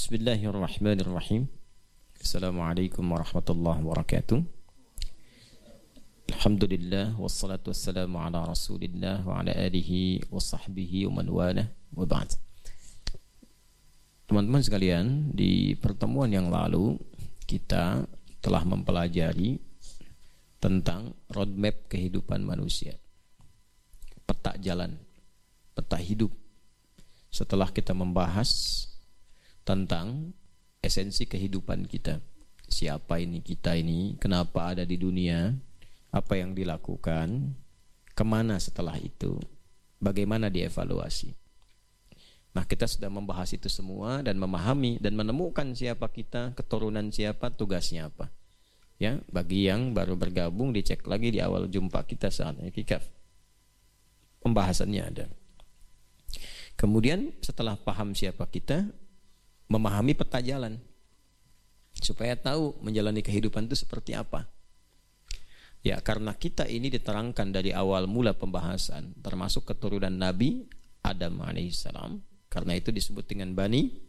Bismillahirrahmanirrahim. Assalamualaikum warahmatullahi wabarakatuh. Alhamdulillah wassalatu wassalamu ala Rasulillah wa ala alihi wa sahbihi wa man walah wa ba'd. Teman-teman sekalian, di pertemuan yang lalu kita telah mempelajari tentang roadmap kehidupan manusia, peta jalan, peta hidup. Setelah kita membahas tentang esensi kehidupan kita, siapa ini kita ini, kenapa ada di dunia, apa yang dilakukan, kemana setelah itu, bagaimana dievaluasi. Nah, kita sudah membahas itu semua dan memahami dan menemukan siapa kita, keturunan siapa, tugasnya apa. Ya, bagi yang baru bergabung, dicek lagi di awal jumpa kita saat iktikaf. Pembahasannya ada. Kemudian setelah paham siapa kita, memahami peta jalan supaya tahu menjalani kehidupan itu seperti apa. Ya, karena kita ini diterangkan dari awal mula pembahasan termasuk keturunan Nabi Adam alaihissalam, karena itu disebut dengan Bani